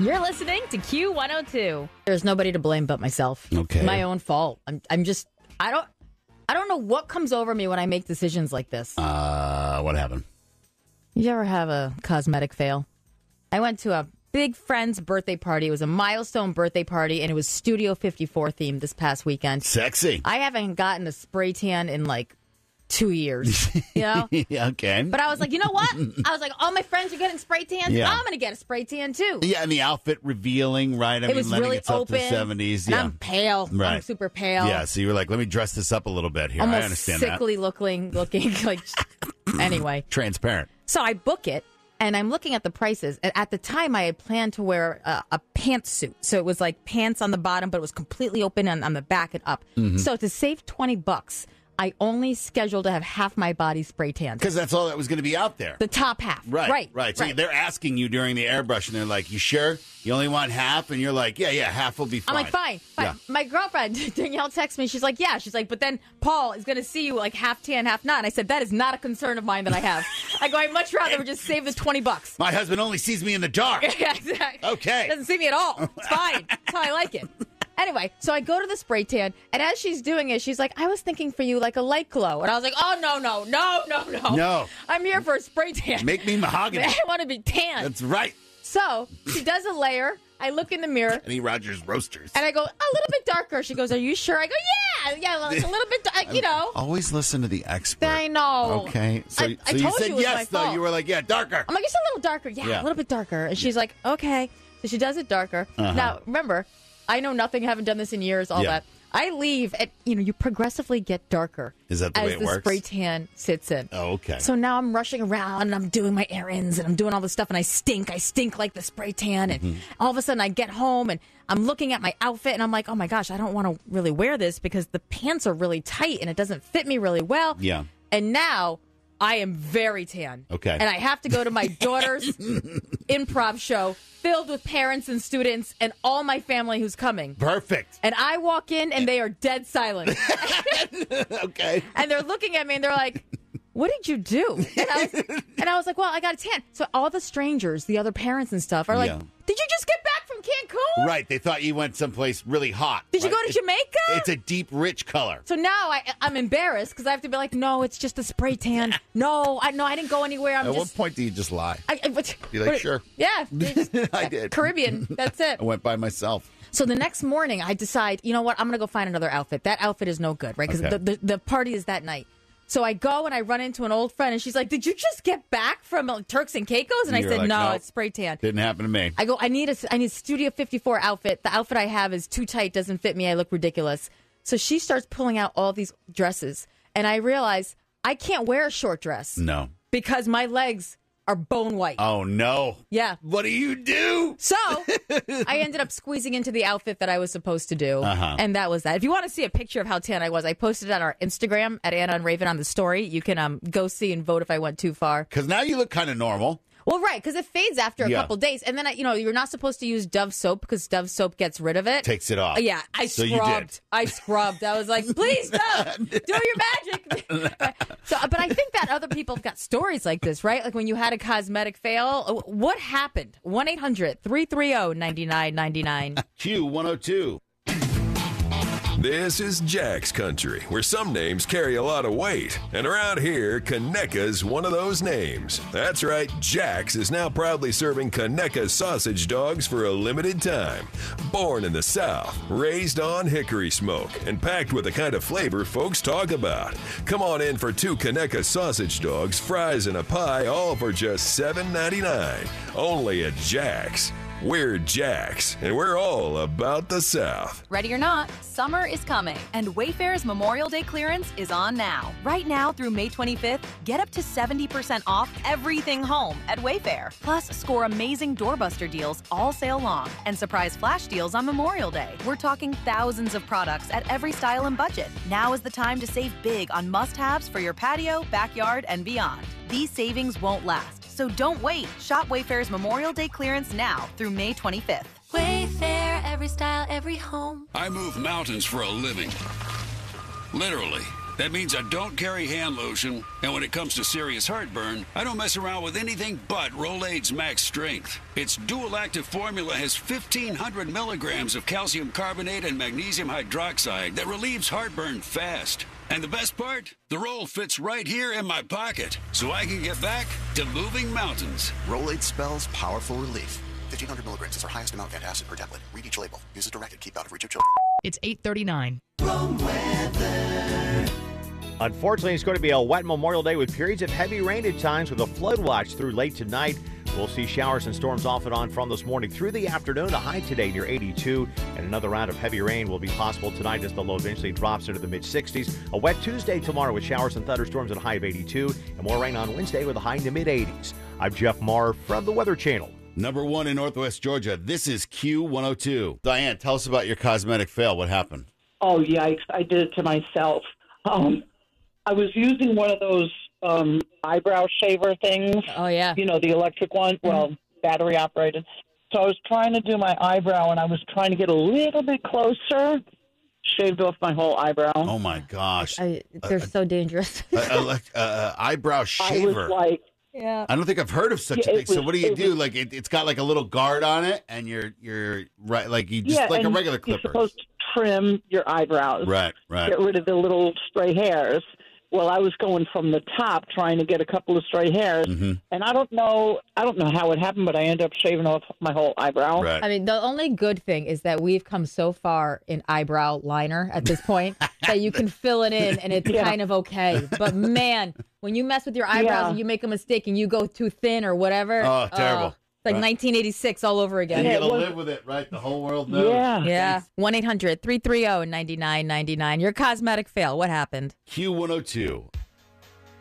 You're listening to Q102. There's nobody to blame but myself. Okay. My own fault. I'm just, I don't know what comes over me when I make decisions like this. What happened? You ever have a cosmetic fail? I went to a big friend's birthday party. It was a milestone birthday party, and it was Studio 54 themed this past weekend. Sexy. I haven't gotten a spray tan in like 2 years, you know? Yeah, okay. But I was like, you know what? I was like, all my friends are getting spray tans. Yeah. I'm going to get a spray tan too. Yeah, and the outfit revealing, right? It was really it's up open. to 70s. And Yeah. I'm pale. Right. I'm super pale. Yeah, so you were like, let me dress this up a little bit here. Almost I understand sickly looking like. Anyway, that. Transparent. so I book it, and I'm looking at the prices. And at the time, I had planned to wear a pantsuit, so it was like pants on the bottom, but it was completely open on the back and up. Mm-hmm. So to save $20, I only scheduled to have half my body spray tanned. Because that's all that was going to be out there. The top half. Right. So they're asking you during the airbrush, and they're like, you sure? You only want half? And you're like, yeah, half will be fine. I'm like, fine. Yeah. My girlfriend, Danielle, texts me. She's like, yeah. She's like, but then Paul is going to see you like half tan, half not. And I said, that is not a concern of mine that I have. I go, I'd much rather just save the $20. My husband only sees me in the dark. Yeah, exactly. Okay. Doesn't see me at all. It's fine. That's how I like it. Anyway, so I go to the spray tan, and as she's doing it, she's like, I was thinking for you like a light glow. And I was like, oh, no. No. I'm here for a spray tan. Make me mahogany. I want to be tan. That's right. So she does a layer. I look in the mirror. Kenny Rogers Roasters. And I go, a little bit darker. She goes, are you sure? I go, yeah, like a little bit, you know. Always listen to the expert. I know. Okay. So, I so you told said you it was yes, my though. fault. You were like, yeah, darker. I'm like, it's a little darker. Yeah, a little bit darker. And she's like, okay. So she does it darker. Uh-huh. Now, remember, I know nothing, haven't done this in years, all Yeah. that. I leave, and you progressively get darker. Is that the way it as works? the spray tan sits in. Oh, okay. So now I'm rushing around, and I'm doing my errands, and I'm doing all this stuff, and I stink. I stink like the spray tan. And all of a sudden, I get home, and I'm looking at my outfit, and I'm like, oh, my gosh, I don't want to really wear this because the pants are really tight, and it doesn't fit me really well. Yeah. And now I am very tan. Okay. And I have to go to my daughter's improv show filled with parents and students and all my family who's coming. Perfect. And I walk in, and they are dead silent. Okay. And they're looking at me, and they're like, what did you do? And I was like, well, I got a tan. So all the strangers, the other parents and stuff, are like, Yeah. did you just get back from Cancun? Right. They thought you went someplace really hot. Did you right? go to Jamaica? It's a deep, rich color. So now I'm embarrassed because I have to be like, no, it's just a spray tan. No, I didn't go anywhere. At what point do you just lie? You're like, sure. Yeah. I did. Caribbean. That's it. I went by myself. So the next morning, I decide, you know what? I'm going to go find another outfit. That outfit is no good, right? Because Okay. the party is that night. So I go and I run into an old friend, and she's like, did you just get back from Turks and Caicos? And I You're said, like, no, "No." it's spray tan. Didn't happen to me. I go, I need a Studio 54 outfit. The outfit I have is too tight, doesn't fit me. I look ridiculous. So she starts pulling out all these dresses, and I realize I can't wear a short dress No. because my legs are bone white. Oh, no. Yeah. What do you do? So I ended up squeezing into the outfit that I was supposed to do. Uh-huh. And that was that. If you want to see a picture of how tan I was, I posted it on our Instagram at Anna and Raven on the story. You can go see and vote if I went too far. Because now you look kind of normal. Well, right, because it fades after a Yeah. couple days. And then, you're not supposed to use Dove soap because Dove soap gets rid of it. Takes it off. Yeah, I So you scrubbed. did. I scrubbed. I was like, please, Dove, do your magic. But I think that other people have got stories like this, right? Like when you had a cosmetic fail. What happened? 1-800-330-9999. Q102. This is Jack's country, where some names carry a lot of weight. And around here, Conecuh's one of those names. That's right, Jack's is now proudly serving Conecuh sausage dogs for a limited time. Born in the South, raised on hickory smoke, and packed with the kind of flavor folks talk about. Come on in for 2 Conecuh sausage dogs, fries, and a pie, all for just $7.99. Only at Jack's. We're Jack's, and we're all about the South. Ready or not, summer is coming, and Wayfair's Memorial Day clearance is on now. Right now through May 25th, get up to 70% off everything home at Wayfair. Plus, score amazing doorbuster deals all sale long and surprise flash deals on Memorial Day. We're talking thousands of products at every style and budget. Now is the time to save big on must-haves for your patio, backyard, and beyond. These savings won't last. So don't wait. Shop Wayfair's Memorial Day clearance now through May 25th. Wayfair, every style, every home. I move mountains for a living. Literally. That means I don't carry hand lotion, and when it comes to serious heartburn, I don't mess around with anything but Rolaids Max Strength. Its dual-active formula has 1,500 milligrams of calcium carbonate and magnesium hydroxide that relieves heartburn fast. And the best part? The roll fits right here in my pocket, so I can get back to moving mountains. Rolaids spells powerful relief. 1,500 milligrams is our highest amount of antacid per tablet. Read each label. Use as directed. Keep out of reach of children. It's 8:39. Unfortunately, it's going to be a wet Memorial Day with periods of heavy rain at times with a flood watch through late tonight. We'll see showers and storms off and on from this morning through the afternoon. A high today near 82, and another round of heavy rain will be possible tonight as the low eventually drops into the mid-60s. A wet Tuesday tomorrow with showers and thunderstorms at a high of 82, and more rain on Wednesday with a high in the mid-80s. I'm Jeff Marr from the Weather Channel. Number 1 in Northwest Georgia. This is Q102. Diane, tell us about your cosmetic fail. What happened? Oh, yikes. I did it to myself. I was using one of those eyebrow shaver things. Oh, yeah. You know, the electric one. Well, battery operated. So I was trying to do my eyebrow, and I was trying to get a little bit closer. Shaved off my whole eyebrow. Oh, my gosh. They're so dangerous. Eyebrow shaver. I was like, Yeah. I don't think I've heard of such a thing. So what do you it do? was- Like it's got like a little guard on it, and you're right, like you just like a and regular you're clipper. supposed to trim your eyebrows. Right. Get rid of the little stray hairs. Well, I was going from the top trying to get a couple of stray hairs, Mm-hmm. and I don't know how it happened, but I ended up shaving off my whole eyebrow. Right. I mean, the only good thing is that we've come so far in eyebrow liner at this point that you can fill it in and it's kind of okay. But man, when you mess with your eyebrows and you make a mistake and you go too thin or whatever. Oh, terrible. It's like 1986 all over again. And you Yeah, got to it was- live with it, right? The whole world knows. Yeah. 1-800-330-9999. Your cosmetic fail. What happened? Q102.